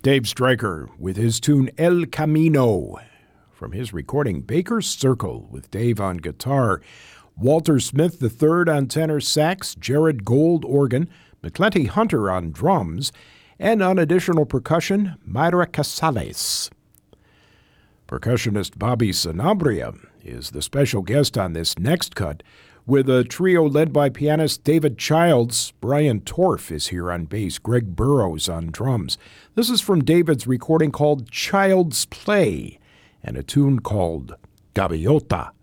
Dave Stryker with his tune El Camino. From his recording Baker's Circle with Dave on guitar, Walter Smith III on tenor sax, Jared Gold organ, McClenty Hunter on drums, and on additional percussion, Mayra Casales. Percussionist Bobby Sanabria is the special guest on this next cut, with a trio led by pianist David Childs. Brian Torf is here on bass, Greg Burrows on drums. This is from David's recording called Child's Play, and a tune called Gaviota.